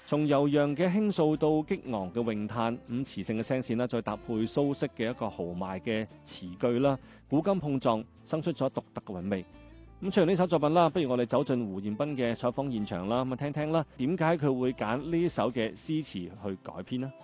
從悠揚嘅輕訴到激昂嘅詠嘆，咁磁性嘅聲線啦，再搭配蘇軾嘅一個豪邁嘅詞句啦，古今碰撞，生出咗獨特嘅韻味。咁唱完呢首作品啦，不如我哋走進胡彥斌嘅採訪現場啦，咁聽聽啦，點解佢會揀呢首嘅詩詞去改編呢？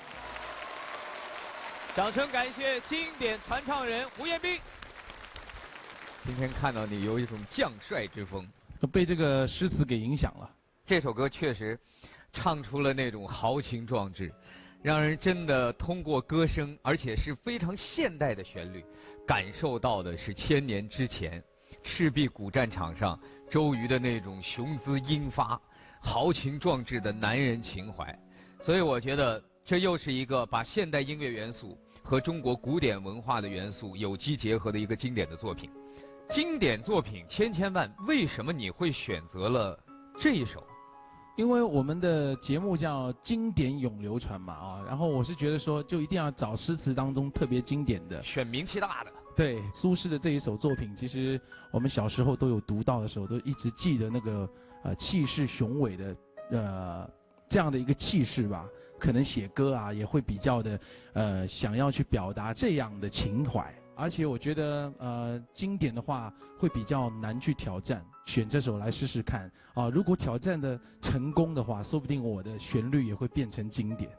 掌聲感謝經典傳唱人胡彥斌。 今天看到你有一種將帥之風， 被這個詩詞給影響了。 這首歌確實唱出了那種豪情壯志，讓人真的通過歌聲，而且是非常現代的旋律，感受到的是千年之前赤壁古戰場上周瑜的那種雄姿英發、豪情壯志的男人情懷。所以我覺得這又是一個把現代音樂元素和中國古典文化的元素有機結合的一個經典的作品。經典作品千千萬，為什麼你會選擇了這一首？ 因為我們的節目叫經典永流傳嘛，啊，然後我是覺得說就一定要找詩詞當中特別經典的， 選名氣大的。 對，蘇軾的這一首作品，其實我們小時候都有讀到的時候，都一直記得那個氣勢雄偉的這樣的一個氣勢吧。可能寫歌啊也會比較的想要去表達這樣的情懷。而且我覺得經典的話會比較難去挑戰，選這首來試試看啊。如果挑戰的成功的話，說不定我的旋律也會變成經典。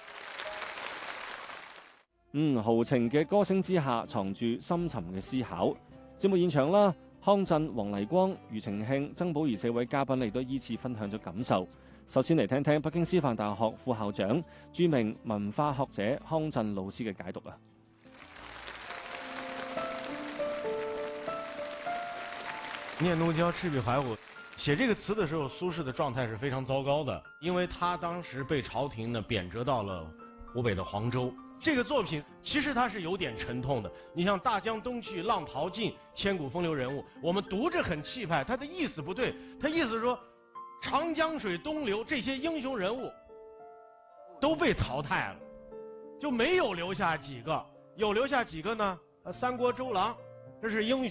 豪情嘅歌聲之下藏住深沉嘅思考。節目現場啦，康震、黃黎光、庾澄慶、曾寶儀4位嘉賓亦都依次分享咗感受。首先嚟聽聽北京師範大學副校長、著名文化學者康震老師嘅解讀啊。 念奴嬌·赤壁懷古，寫這個詞的時候，蘇軾的狀態是非常糟糕的，因為他當時被朝廷呢貶謫到了湖北的黃州。這個作品其實它是有點沉痛的。你像大江東去，浪淘盡，千古風流人物，我們讀着很氣派，它的意思不對，它意思是說，長江水東流，這些英雄人物都被淘汰了，就沒有留下幾個。有留下幾個呢？三國周郎，這是英雄。